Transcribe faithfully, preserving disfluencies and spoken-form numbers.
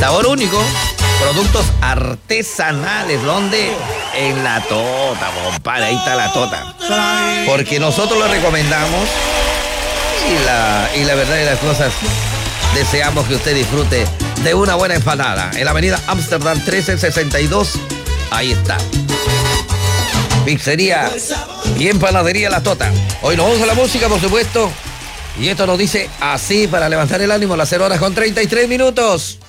Sabor único, productos artesanales, ¿dónde? En La Tota, compadre, ahí está La Tota. Porque nosotros lo recomendamos y la, y la verdad de las cosas, deseamos que usted disfrute de una buena empanada. En la avenida Amsterdam trece sesenta y dos, ahí está. Pizzería y empanadería La Tota. Hoy nos vamos a la música, por supuesto. Y esto nos dice así para levantar el ánimo, las cero horas con treinta y tres minutos.